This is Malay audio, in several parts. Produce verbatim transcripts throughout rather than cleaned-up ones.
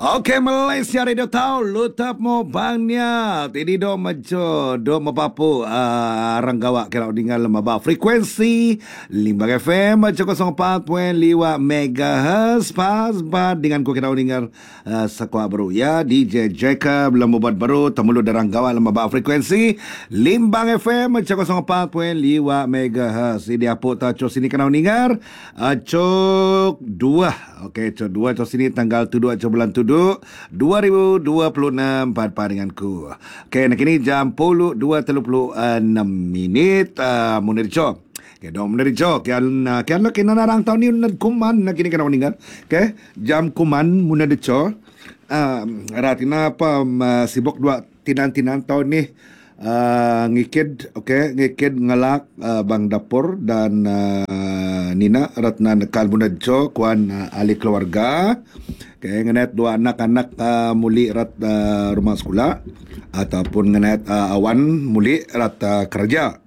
Okey, Malaysia Radio Tau, lutap mo bangnya. Tidi do majo, do mapapu uh, Ranggawa kira dengan lemaba frekuensi Limbang F M kosong empat perpuluhan lima megahertz pas bad dengan ku kira dengan uh, sakwa baru ya D J Jacob lembabat baru temulu dari Ranggawa lemaba frekuensi Limbang F M kosong empat perpuluhan lima megahertz. Ini apa ta cok sini kena dengar? Uh, cok dua. Okey, cok dua cok sini tanggal tujuh bulan tujuh dua ribu dua puluh enam pada denganku. Okey, nak ini jam puluh dua tiga puluh enam minit uh, munir jok. Okey, dong munir jok. Kian kian lo kena narang tahun ni munir kuman nak ini kena dengar. Okey, jam kuman munir jok. Um, ratina apa um, sibuk dua tinan-tinan tahun ni uh, ngikid, okey, ngikid ngelak uh, bang dapur dan uh, Nina Ratna Nekal Bunadjo kuan uh, ahli keluarga. Okay, ngenet dua anak-anak uh, muli rat uh, rumah sekolah ataupun ngenet uh, awan muli rat uh, kerja.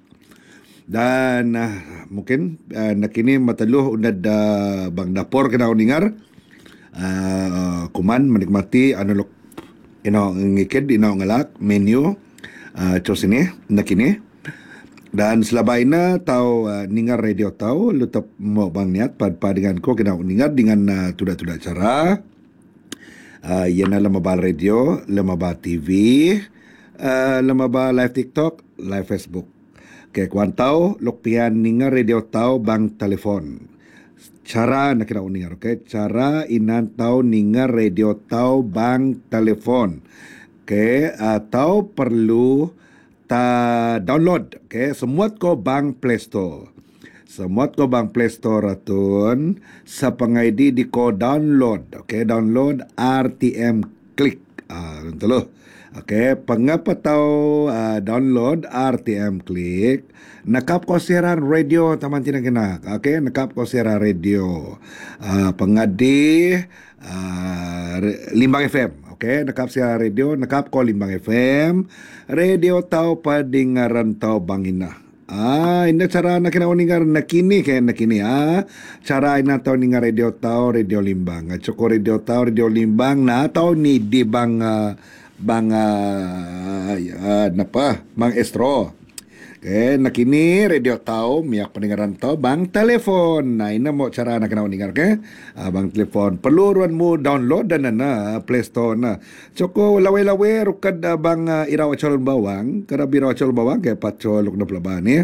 Dan uh, mungkin uh, nak ini mataluh undad uh, bang dapur kena uningar uh, kuman menikmati analog ino ngikid ino ngelak menu uh, cos ini nak ini. Dan selama ini tahu uh, ningar radio tahu lutap mau bang niat pad dengan ko kena ningar dengan uh, tudak-tudak cara. Uh, yana lemaba radio, lemaba T V, uh, lemaba live TikTok, live Facebook. Okay, kuan tahu lokpian ningar radio tahu bang telefon. Cara nak kira uningar, okay? Cara inan tahu ningar radio tahu bang telefon. Okay, atau perlu ta download, okay? Semua ko bang Play Store. Semua ko bang Play Store ratun sa pang-I D di ko download, okay? Download R T M Click. Ah, uh, okay, pangapa tau uh, download R T M Click, nakap ko siaran radio taman tinang kena, okay? Nakap ko siaran radio. Uh, pangadi uh, Limbang F M. Okay, nakap siaran radio, nakap ko Limbang F M. Radio tau padingaran tau bangina. Ah, ini cara nak kena uningar nakini kaya nakini ah. Cara ina tau ningar radio tau radio Limbang. Coko radio tau radio Limbang na tau ni di bang uh, bang uh, uh, napa bang Estro. Okay, nakini radio tau miak pendengaran tau bang telefon. Nah, ini mau cara nak kena uningar ke? Ah, bang telefon. Perlu ruan mu download dan na Play Store na. Coko lawe-lawe rukad uh, bang uh, iraw calon bawang, kada biraw calon bawang kay patso luk na plaban ni.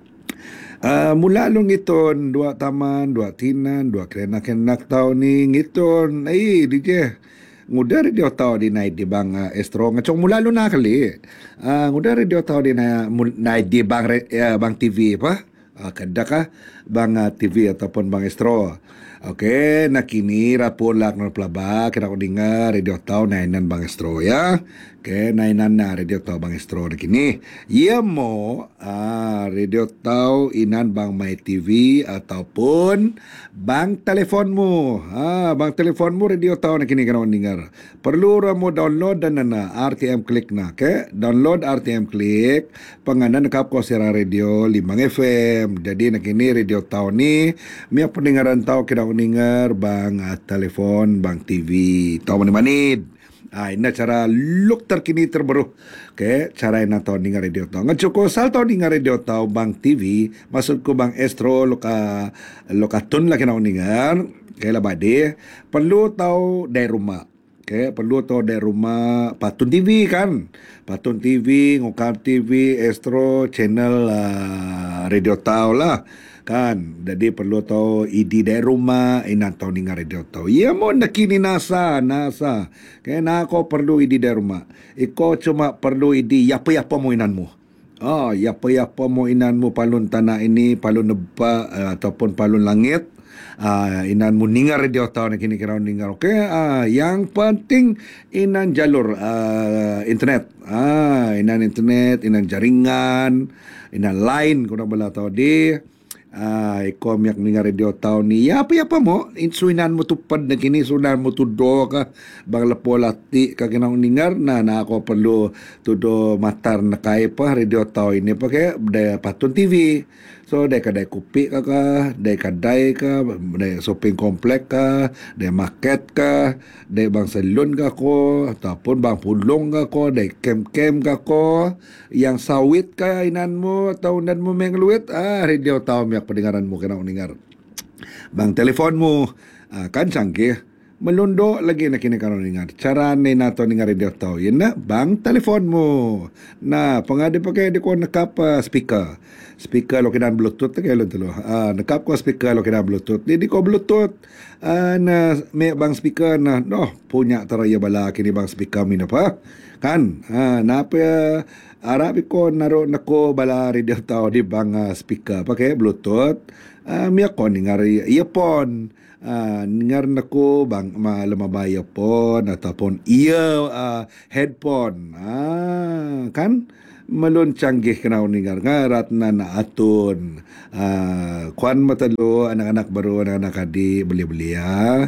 Uh, mula long iton dua taman, dua tinan, dua kenak-kenak tau ni ngiton. Ay, D J. Ngudar dia tahu di naik di bang uh, Estro ngacong mula lu nak kali. Ah, uh, ngudar dia tahu di naik naik di bang uh, bang T V apa? Uh, kada ka bang uh, T V ataupun bang Estro. Okey, nak kini rapor lak nol pelaba kena ko dengar radio tahu nainan bang Estro ya. Okey, nainan na radio tahu bang Estro nak kini. Ia mo ah radio tahu inan bang My T V ataupun bang telefonmu. Ah, bang telefonmu radio tahu nak kini kena ko dengar. Perlu mo download dan na R T M Click na. Okey, download R T M Click panganan kap ko siaran radio Limbang F M. Jadi nak kini radio tahu ni miak pendengaran tahu kena dengar bang uh, telefon, bang T V, tahu mana-mana. Ah, ini cara look terkini terbaru. Okay, cara yang tahu dengar radio tahu. Ngacoko sal tahu dengar radio tahu bang T V, maksudku bang Estro loka lokatun lah kena dengar. Okay, lah bade. Perlu tahu dari rumah. Okay, perlu tahu dari rumah Patun T V kan. Patun T V, Ngokam T V, Estro, channel uh, radio tahu lah. Kan, jadi perlu tahu I D dari rumah, ina tahu dengar radio tahu. Ya mo nakini nasa, nasa. Kaya na ako perlu I D dari rumah. Iko cuma perlu I D yapa-yapa mo inanmu. Oh, yapa-yapa mo inanmu palun tanah ini, palun neba uh, ataupun palun langit. Ah, uh, inan mu ningar radio tahu nak kini kira ningar. Okey, ah uh, yang penting inan jalur uh, internet. Ah, uh, inan internet, inan jaringan, inan line kuna bala tahu di. Ah, iko miak ningar radio tahu ni. Ya apa apa mo? Insuinan mo tupad na kini sunan mo tudo ka bang lepo lati ka kina ningar na na ako perlu tudo matar na kay pa radio tahu ini pakai daya Patun T V. So dari kedai kopi ke kah, dari kedai ke, dari shopping komplek ke, dari market ke, dari bang salon ke ko, ataupun bang pulung ke ko, dari kem-kem ke ko, yang sawit ke inanmu atau inanmu mengluit, ah radio tahu miak pendengaranmu kena dengar. Bang telefonmu ah, kan canggih. Melunduk lagi nak kini kalau dengar. Cara ni nato dengar radio tahu. Ya nak bang telefonmu. Nah, pengadi pakai dia kau nekap uh, speaker. Speaker lo kena bluetooth tak kalau tu lo. Ah, nekap kau speaker lo kena bluetooth. Jadi kau bluetooth ah, na me bang speaker na noh punya teraya bala kini bang speaker min apa? Kan? Ah, napa Arabi ko naro nako bala radio tahu di bang uh, speaker pakai bluetooth. Ah, uh, ko dengar earphone. Uh, dengar nako bang ma lemaba earphone ataupun ear uh, headphone. Ah, kan? Melun canggih kena dengar ngarat na atun. Ah, kuan matalo anak-anak baru anak-anak adik beli-beli ya.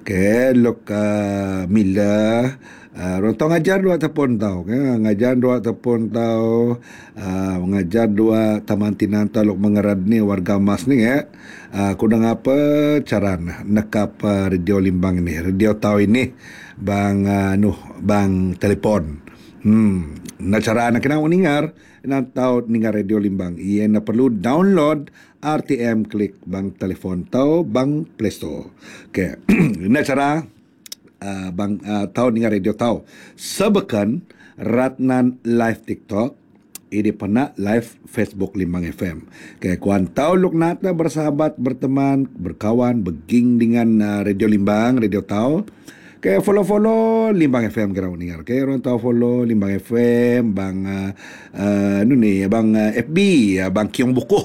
Ke lok uh, mila Uh, rontong ngajar dua tepon tau ya? Ngajar dua tepon tau uh, Ngajar dua taman tinan tau lok mengerad ni warga mas ni ya. Uh, kudang apa cara nekap uh, radio limbang ni radio tau ini bang uh, nuh bang telepon. Hmm, na cara nak kena ningar na tau ningar radio limbang. Ia na perlu download R T M klik bang telefon tau bang Play Store. Okay. Na cara Uh, bang uh, tahu dengar radio tahu sebekan Ratnan live TikTok ini pernah live Facebook Limbang F M. Kayak kuan tahu luk nata bersahabat, berteman, berkawan, beging dengan uh, radio Limbang, radio tahu. Kayak follow-follow Limbang F M kira dengar. Kayak orang tahu follow Limbang F M, bang uh, uh, nu ni, bang uh, F B, uh, bang Kiong Buku.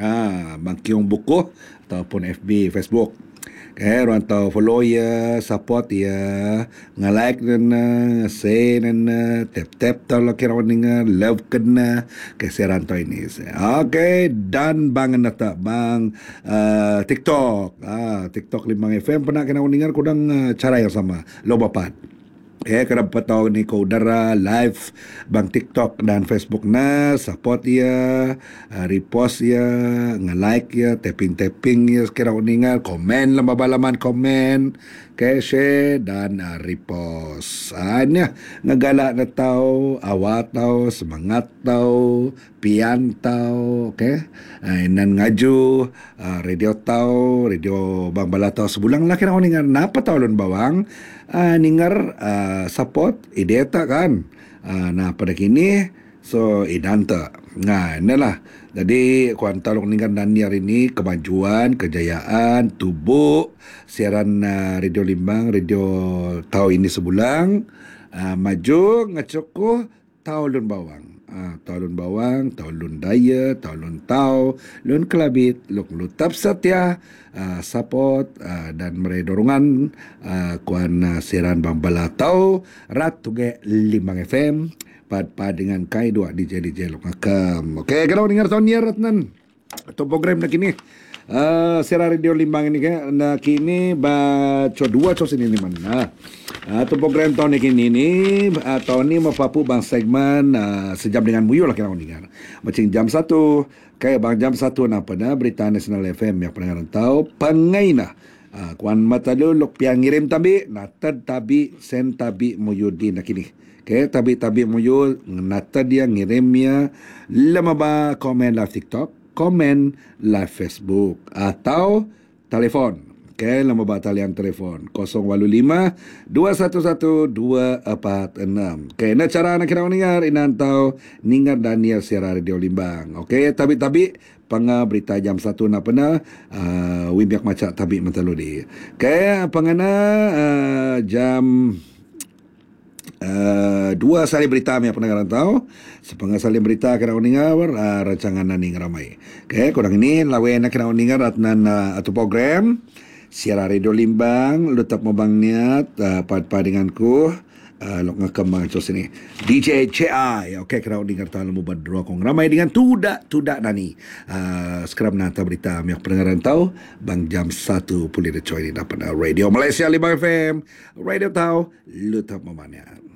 Ah, bang Kiong Buku ataupun F B, Facebook. Eh, orang tahu follow ya, support ya, nge-like dan share dan tap-tap tahu kira orang dengar, love kena keseran tahu ini. Okay, dan bang nata bang uh, TikTok, ah TikTok Limbang F M pernah kena orang dengar kurang uh, cara yang sama, lo bapat. Eh, kerana tahu ni kau udara live bang TikTok dan Facebook na support ya, uh, repost ya, nge-like ya, tapping-tapping ya, kira uningan, komen lama balaman komen, okay, share dan uh, repost. Ah, ni ngegalak na tahu, awat tahu, semangat tahu, pian tahu, okay. Uh, nan ngaju uh, radio tahu, radio bang bala tahu sebulan lah kira uningan. Napa tahu lun bawang? Uh, ningar uh, support ideta kan uh, nah pada kini so idanta nah inilah jadi kuan talong ningar dan hari ini kemajuan kejayaan tubuh siaran uh, radio Limbang radio tahu ini sebulan uh, maju ngacoko tahu lun bawang Ah, tahu lun bawang, tahu lun daya, tahu lun tahu, lun kelabit, luk lutap setia, uh, support uh, dan meri dorongan uh, kuan uh, siaran bambala tahu rat tuge Limbang F M pad-pad dengan kai dua D J D J luk ngakam. Okey, kalau dengar tahun ni Ratnan atau program nak kini uh, siaran radio Limbang ini kan nak kini ba co dua co sini ni mana. Atau program tahun ini kini ni uh, tahun ni mapapu bang segmen uh, sejam dengan muyu lah kira dengar. Macam jam satu kayak bang jam satu nak pada berita Nasional F M yang pendengar tahu pengaina. Uh, kuan matalu lok piang ngirim tabi natad tabi sen tabi muyu di nak kini. Okay, tabi-tabi muyu natad dia ngirimnya lama ba komen live TikTok, komen live Facebook atau telefon. Okay, lama ba talian telefon kosong lapan lima dua satu satu dua empat enam. Okay, na cara nak kira dengar inantau ningar Daniel siara radio Limbang. Okay, tabi-tabi panga berita jam satu na pena uh, wimyak macak tabi mentaludi. Okay, pangana uh, jam Uh, dua sali berita yang pernah tahu sepengah sali berita kena dengar uh, rancangan naning ramai. Okay, kurang ini lawan nak kena dengar atnan uh, atau program siara radio Limbang letak mabang niat uh, pad-pad denganku uh, lok ngakam cos ini D J C I. Okay, kena dengar tahu mu badro kong ramai dengan tudak tudak nani uh, sekarang nata berita yang pendengaran tahu bang jam satu pulih de coy di dapat radio Malaysia Limbang F M radio tahu letak mamanya.